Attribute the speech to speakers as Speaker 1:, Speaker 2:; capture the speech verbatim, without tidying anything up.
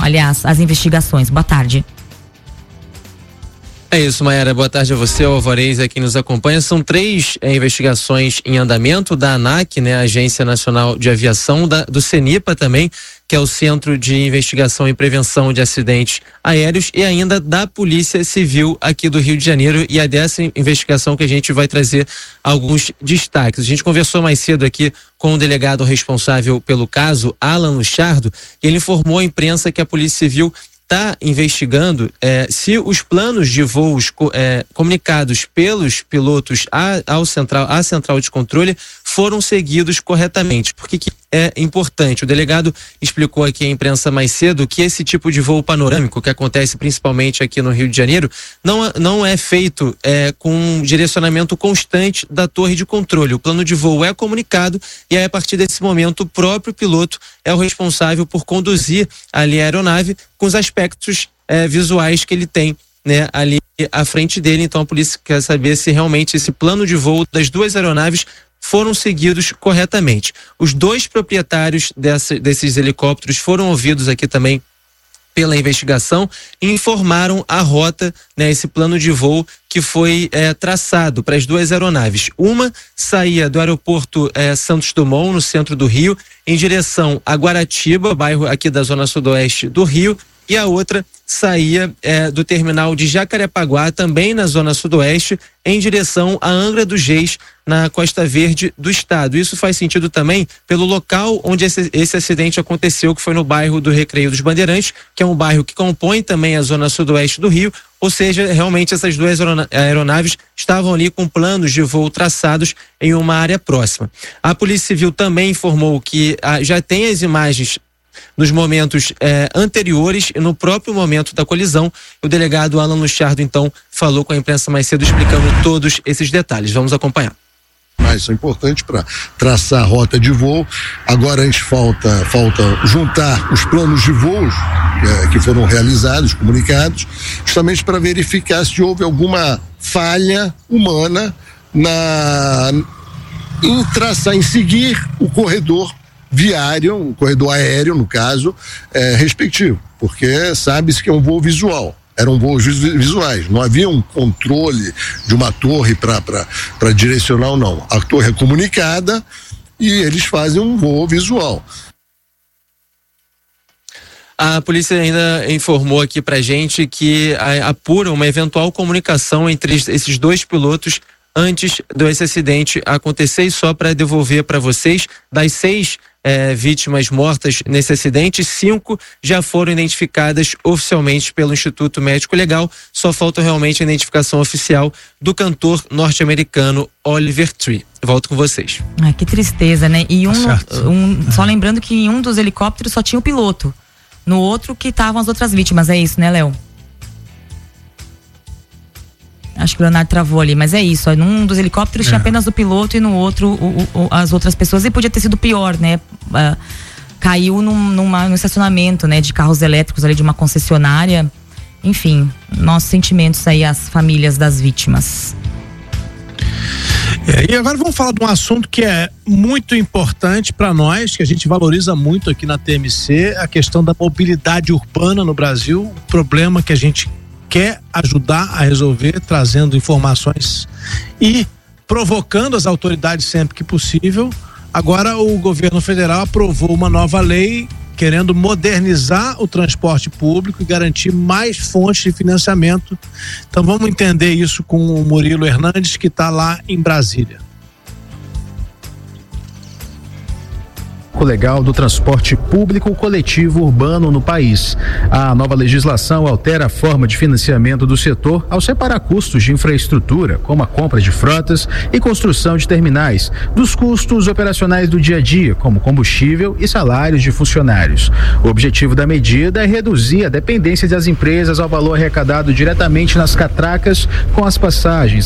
Speaker 1: aliás, as investigações. Boa tarde.
Speaker 2: É isso, Mayara. Boa tarde a você, ao Alvarez, a quem nos acompanha. São três é, investigações em andamento da ANAC, né, Agência Nacional de Aviação, da, do CENIPA também, que é o Centro de Investigação e Prevenção de Acidentes Aéreos, e ainda da Polícia Civil aqui do Rio de Janeiro, e é dessa investigação que a gente vai trazer alguns destaques. A gente conversou mais cedo aqui com o delegado responsável pelo caso, Alan Luchardo, e ele informou à imprensa que a Polícia Civil está investigando eh, se os planos de voos eh, comunicados pelos pilotos à, ao central, à central de controle foram seguidos corretamente. Por que que é importante? O delegado explicou aqui à imprensa mais cedo que esse tipo de voo panorâmico, que acontece principalmente aqui no Rio de Janeiro, não, não é feito eh, com um direcionamento constante da torre de controle. O plano de voo é comunicado e aí, a partir desse momento, o próprio piloto é o responsável por conduzir ali a aeronave com os aspectos eh, visuais que ele tem, né, ali à frente dele. Então a polícia quer saber se realmente esse plano de voo das duas aeronaves foram seguidos corretamente. Os dois proprietários dessa, desses helicópteros foram ouvidos aqui também pela investigação e informaram a rota, né, esse plano de voo que foi é, traçado para as duas aeronaves. Uma saía do aeroporto é, Santos Dumont, no centro do Rio, em direção a Guaratiba, bairro aqui da zona sudoeste do Rio, e a outra saía é, do terminal de Jacarepaguá, também na zona sudoeste, em direção a Angra dos Reis, na Costa Verde do estado. Isso faz sentido também pelo local onde esse, esse acidente aconteceu, que foi no bairro do Recreio dos Bandeirantes, que é um bairro que compõe também a zona sudoeste do Rio, ou seja, realmente essas duas aeronaves estavam ali com planos de voo traçados em uma área próxima. A Polícia Civil também informou que ah, já tem as imagens nos momentos eh, anteriores e no próprio momento da colisão. O delegado Alan Luchardo, então, falou com a imprensa mais cedo, explicando todos esses detalhes. Vamos acompanhar.
Speaker 3: Mas são importantes para traçar a rota de voo. Agora a gente falta, falta juntar os planos de voos que, que foram realizados, comunicados, justamente para verificar se houve alguma falha humana na, em traçar, em seguir o corredor viário, o corredor aéreo, no caso, é, respectivo, porque sabe-se que é um voo visual. Eram voos visuais, não havia um controle de uma torre para direcionar ou não. A torre é comunicada e eles fazem um voo visual.
Speaker 2: A polícia ainda informou aqui pra gente que apura uma eventual comunicação entre esses dois pilotos antes desse acidente acontecer. E só para devolver para vocês, das seis É, vítimas mortas nesse acidente, cinco já foram identificadas oficialmente pelo Instituto Médico Legal. Só falta realmente a identificação oficial do cantor norte-americano Oliver Tree. Volto com vocês.
Speaker 1: Ai, que tristeza, né? E um, um só lembrando que em um dos helicópteros só tinha o piloto, no outro que estavam as outras vítimas. É isso, né, Léo? Acho que o Leonardo travou ali, mas é isso. Ó, num dos helicópteros é. tinha apenas o piloto e no outro o, o, as outras pessoas. E podia ter sido pior, né? Uh, caiu num, numa, num estacionamento, né? De carros elétricos ali de uma concessionária. Enfim, nossos sentimentos aí às famílias das vítimas.
Speaker 4: É, e agora vamos falar de um assunto que é muito importante para nós, que a gente valoriza muito aqui na T M C, a questão da mobilidade urbana no Brasil, o problema que a gente quer ajudar a resolver, trazendo informações e provocando as autoridades sempre que possível. Agora o governo federal aprovou uma nova lei querendo modernizar o transporte público e garantir mais fontes de financiamento. Então vamos entender isso com o Murilo Hernandes, que está lá em Brasília.
Speaker 5: Legal do transporte público coletivo urbano no país. A nova legislação altera a forma de financiamento do setor ao separar custos de infraestrutura, como a compra de frotas e construção de terminais, dos custos operacionais do dia a dia, como combustível e salários de funcionários. O objetivo da medida é reduzir a dependência das empresas ao valor arrecadado diretamente nas catracas com as passagens,